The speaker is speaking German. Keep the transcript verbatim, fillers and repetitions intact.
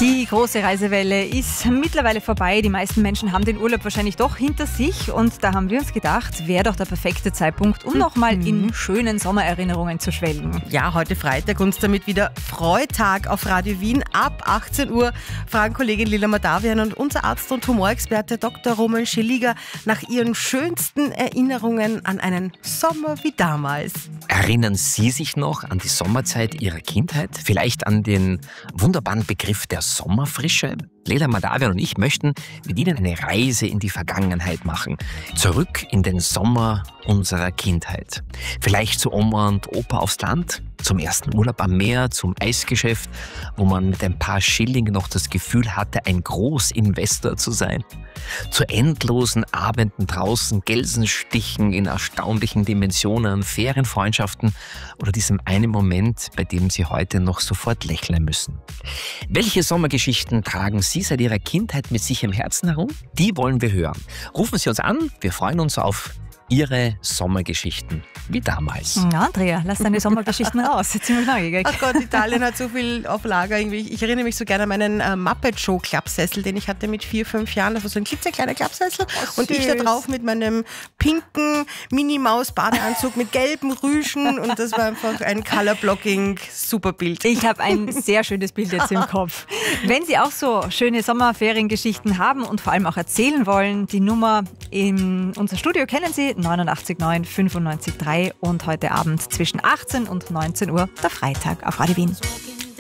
Die große Reisewelle ist mittlerweile vorbei. Die meisten Menschen haben den Urlaub wahrscheinlich doch hinter sich. Und da haben wir uns gedacht, wäre doch der perfekte Zeitpunkt, um nochmal in schönen Sommererinnerungen zu schwelgen. Ja, heute Freitag und damit wieder Freitag auf Radio Wien. Ab achtzehn Uhr fragen Kollegin Lila Madavian und unser Arzt und Humorexperte Doktor Roman Scheliger nach ihren schönsten Erinnerungen an einen Sommer wie damals. Erinnern Sie sich noch an die Sommerzeit Ihrer Kindheit? Vielleicht an den wunderbaren Begriff der Sommerfrische? Lila Madavian und ich möchten mit Ihnen eine Reise in die Vergangenheit machen. Zurück in den Sommer unserer Kindheit. Vielleicht zu Oma und Opa aufs Land, zum ersten Urlaub am Meer, zum Eisgeschäft, wo man mit ein paar Schilling noch das Gefühl hatte, ein Großinvestor zu sein. Zu endlosen Abenden draußen, Gelsenstichen in erstaunlichen Dimensionen, Ferienfreundschaften oder diesem einen Moment, bei dem Sie heute noch sofort lächeln müssen. Welche Sommergeschichten tragen Sie seit Ihrer Kindheit mit sich im Herzen herum? Die wollen wir hören. Rufen Sie uns an, wir freuen uns auf Ihre Sommergeschichten wie damals. Ja, Andrea, lass deine Sommergeschichten raus. Jetzt sind wir neugierig. Ach Gott, Italien hat so viel auf Lager. Irgendwie. Ich erinnere mich so gerne an meinen äh, Muppet-Show-Klappsessel, den ich hatte mit vier, fünf Jahren. Das war so ein klitzekleiner Klappsessel. Oh, und ich da drauf mit meinem pinken Minimaus-Badeanzug mit gelben Rüschen. Und das war einfach ein Color-Blocking-Superbild. Ich habe ein sehr schönes Bild jetzt im Kopf. Wenn Sie auch so schöne Sommerferiengeschichten haben und vor allem auch erzählen wollen, die Nummer in unser Studio kennen Sie, neunundachtzig neun fünfundneunzig drei und heute Abend zwischen achtzehn und neunzehn Uhr der Freitag auf Radio Wien.